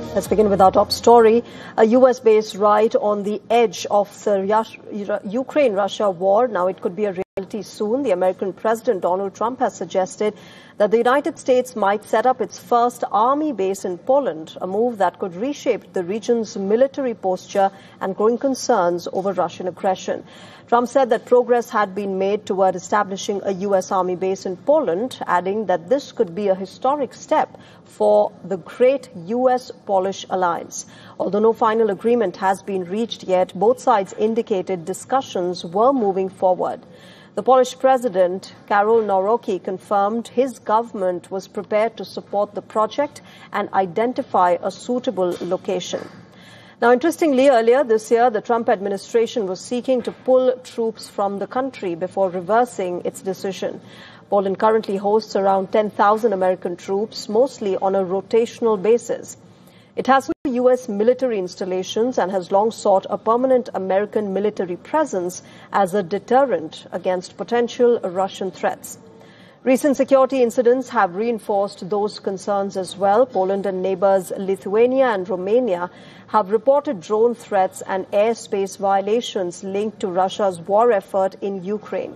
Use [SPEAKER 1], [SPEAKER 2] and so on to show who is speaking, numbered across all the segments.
[SPEAKER 1] Let's begin with our top story. A US-based right on the edge of the Ukraine-Russia war. Now it could be a reality soon. The American President Donald Trump has suggested that the United States might set up its first army base in Poland, a move that could reshape the region's military posture and growing concerns over Russian aggression. Trump said that progress had been made toward establishing a U.S. Army base in Poland, adding that this could be a historic step for the great U.S.-Polish alliance. Although no final agreement has been reached yet, both sides indicated discussions were moving forward. The Polish President, Karol Nawrocki, confirmed his government was prepared to support the project and identify a suitable location. Now, interestingly, earlier this year, the Trump administration was seeking to pull troops from the country before reversing its decision. Poland currently hosts around 10,000 American troops, mostly on a rotational basis. It has U.S. military installations and has long sought a permanent American military presence as a deterrent against potential Russian threats. Recent security incidents have reinforced those concerns as well. Poland and neighbors Lithuania and Romania have reported drone threats and airspace violations linked to Russia's war effort in Ukraine.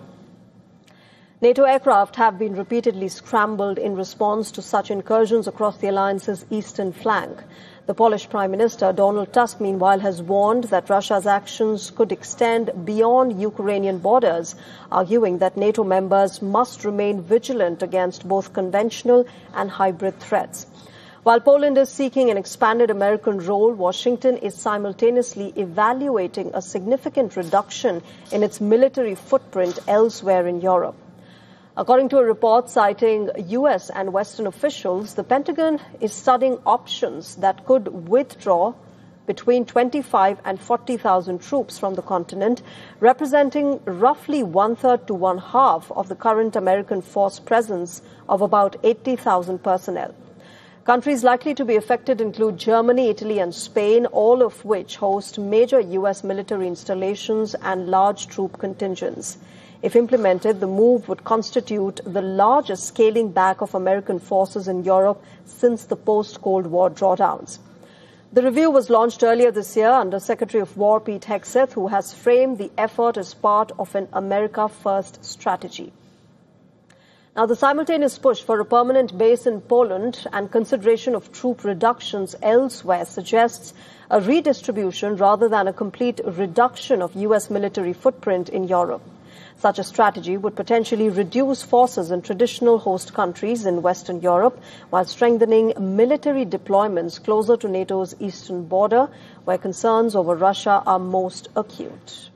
[SPEAKER 1] NATO aircraft have been repeatedly scrambled in response to such incursions across the alliance's eastern flank. The Polish Prime Minister, Donald Tusk, meanwhile, has warned that Russia's actions could extend beyond Ukrainian borders, arguing that NATO members must remain vigilant against both conventional and hybrid threats. While Poland is seeking an expanded American role, Washington is simultaneously evaluating a significant reduction in its military footprint elsewhere in Europe. According to a report citing U.S. and Western officials, the Pentagon is studying options that could withdraw between 25 and 40,000 troops from the continent, representing roughly one-third to one-half of the current American force presence of about 80,000 personnel. Countries likely to be affected include Germany, Italy and Spain, all of which host major U.S. military installations and large troop contingents. If implemented, the move would constitute the largest scaling back of American forces in Europe since the post-Cold War drawdowns. The review was launched earlier this year under Secretary of War Pete Hegseth, who has framed the effort as part of an America First strategy. Now, the simultaneous push for a permanent base in Poland and consideration of troop reductions elsewhere suggests a redistribution rather than a complete reduction of U.S. military footprint in Europe. Such a strategy would potentially reduce forces in traditional host countries in Western Europe while strengthening military deployments closer to NATO's eastern border, where concerns over Russia are most acute.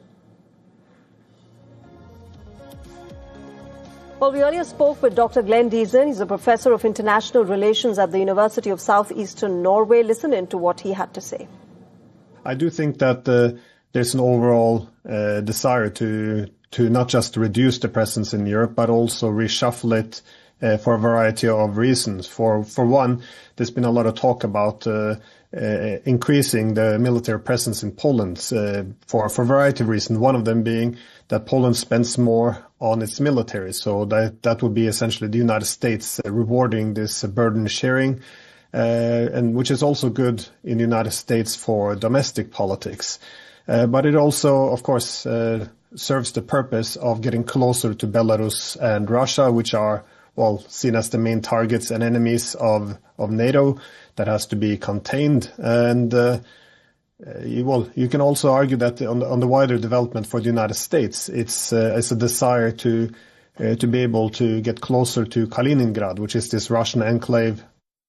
[SPEAKER 1] Well, we earlier spoke with Dr. Glenn Diesen. He's a professor of international relations at the University of Southeastern Norway. Listen in to what he had to say.
[SPEAKER 2] I do think that there's an overall desire to not just reduce the presence in Europe, but also reshuffle it for a variety of reasons. For one, there's been a lot of talk about increasing the military presence in Poland for a variety of reasons. One of them being that Poland spends more on its military, so that would be essentially the United States rewarding this burden sharing, and which is also good in the United States for domestic politics. But it also, of course, serves the purpose of getting closer to Belarus and Russia, which are, well, seen as the main targets and enemies of NATO that has to be contained. And, you can also argue that on the wider development for the United States, it's a desire to be able to get closer to Kaliningrad, which is this Russian enclave.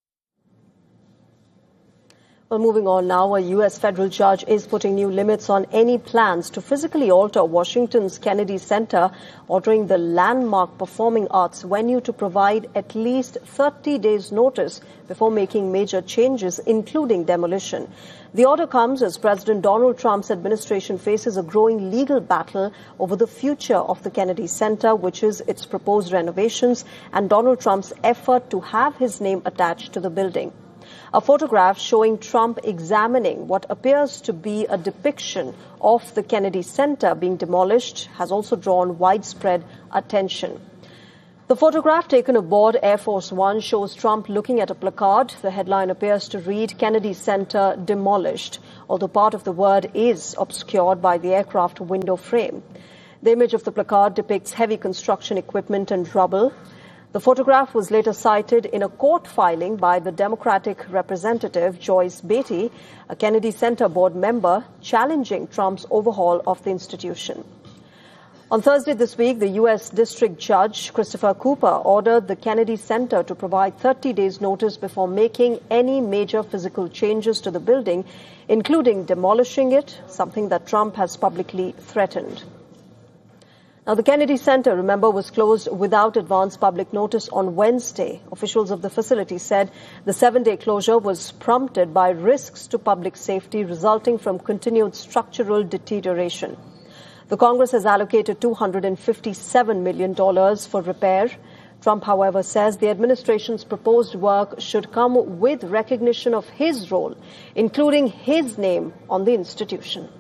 [SPEAKER 1] Well, moving on now, a U.S. federal judge is putting new limits on any plans to physically alter Washington's Kennedy Center, ordering the landmark performing arts venue to provide at least 30 days' notice before making major changes, including demolition. The order comes as President Donald Trump's administration faces a growing legal battle over the future of the Kennedy Center, which is its proposed renovations, and Donald Trump's effort to have his name attached to the building. A photograph showing Trump examining what appears to be a depiction of the Kennedy Center being demolished has also drawn widespread attention. The photograph taken aboard Air Force One shows Trump looking at a placard. The headline appears to read, "Kennedy Center demolished," although part of the word is obscured by the aircraft window frame. The image of the placard depicts heavy construction equipment and rubble. The photograph was later cited in a court filing by the Democratic representative Joyce Beatty, a Kennedy Center board member, challenging Trump's overhaul of the institution. On Thursday this week, the U.S. District Judge Christopher Cooper ordered the Kennedy Center to provide 30 days notice before making any major physical changes to the building, including demolishing it, something that Trump has publicly threatened. Now, the Kennedy Center, remember, was closed without advance public notice on Wednesday. Officials of the facility said the 7-day closure was prompted by risks to public safety resulting from continued structural deterioration. The Congress has allocated $257 million for repair. Trump, however, says the administration's proposed work should come with recognition of his role, including his name on the institution.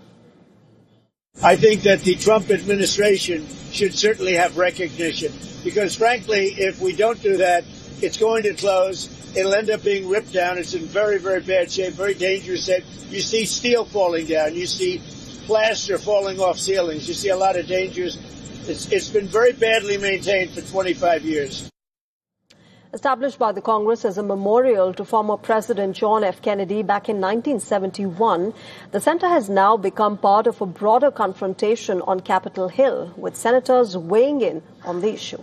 [SPEAKER 3] I think that the Trump administration should certainly have recognition because, frankly, if we don't do that, it's going to close. It'll end up being ripped down. It's in very, very bad shape, very dangerous shape. You see steel falling down. You see plaster falling off ceilings. You see a lot of dangers. It's been very badly maintained for 25 years.
[SPEAKER 1] Established by the Congress as a memorial to former President John F. Kennedy back in 1971, the center has now become part of a broader confrontation on Capitol Hill, with senators weighing in on the issue.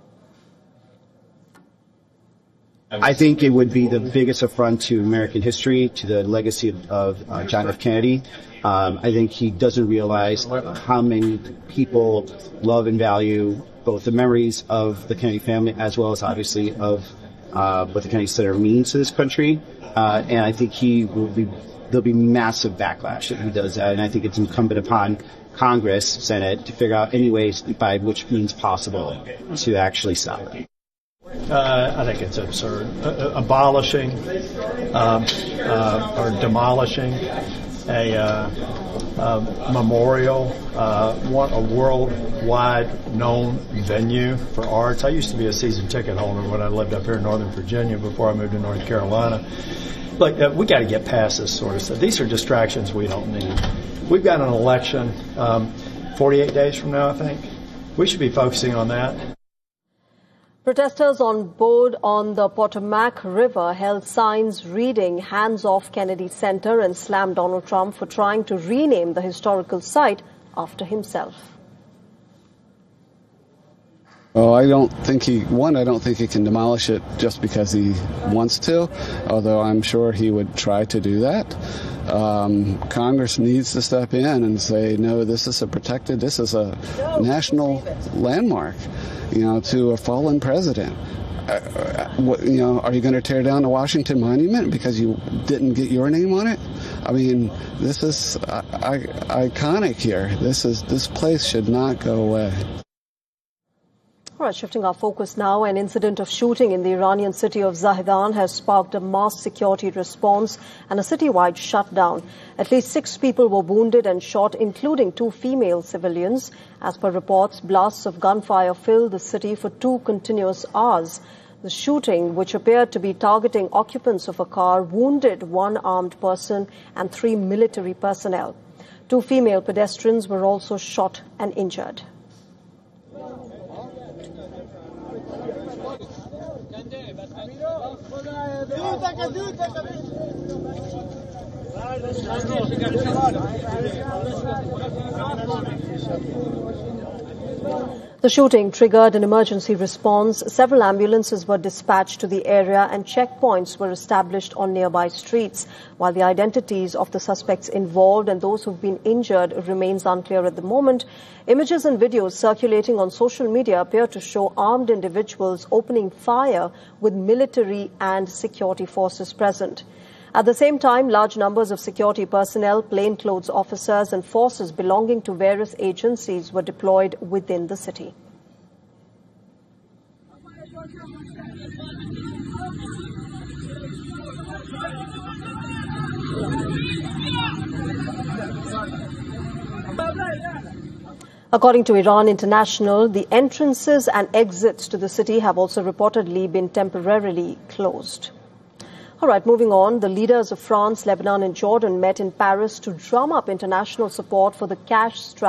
[SPEAKER 4] I think it would be the biggest affront to American history, to the legacy of John F. Kennedy. I think he doesn't realize how many people love and value both the memories of the Kennedy family as well as obviously of what the Kennedy Center means to this country. And I think there'll be massive backlash if he does that. And I think it's incumbent upon Congress, Senate, to figure out any ways by which means possible to actually stop it.
[SPEAKER 5] I think it's absurd. Abolishing or demolishing a memorial, a worldwide known venue for arts. I used to be a season ticket holder when I lived up here in Northern Virginia before I moved to North Carolina. Look, we got to get past this sort of stuff. These are distractions we don't need. We've got an election 48 days from now, I think. We should be focusing on that.
[SPEAKER 1] Protesters on board on the Potomac River held signs reading "Hands Off Kennedy Center" and slammed Donald Trump for trying to rename the historical site after himself.
[SPEAKER 6] Well, I don't think he can demolish it just because he wants to, although I'm sure he would try to do that. Congress needs to step in and say, no, this is a national landmark, to a fallen president. Are you going to tear down the Washington Monument because you didn't get your name on it? I mean, this is iconic here. This place should not go away.
[SPEAKER 1] All right, shifting our focus now, an incident of shooting in the Iranian city of Zahedan has sparked a mass security response and a citywide shutdown. At least 6 people were wounded and shot, including 2 female civilians. As per reports, blasts of gunfire filled the city for 2 continuous hours. The shooting, which appeared to be targeting occupants of a car, wounded 1 armed person and 3 military personnel. 2 female pedestrians were also shot and injured. The shooting triggered an emergency response. Several ambulances were dispatched to the area and checkpoints were established on nearby streets, while the identities of the suspects involved and those who've been injured remains unclear at the moment. Images and videos circulating on social media appear to show armed individuals opening fire with military and security forces present. At the same time, large numbers of security personnel, plainclothes officers and forces belonging to various agencies were deployed within the city. According to Iran International, the entrances and exits to the city have also reportedly been temporarily closed. All right, moving on. The leaders of France, Lebanon and Jordan met in Paris to drum up international support for the cash-strapped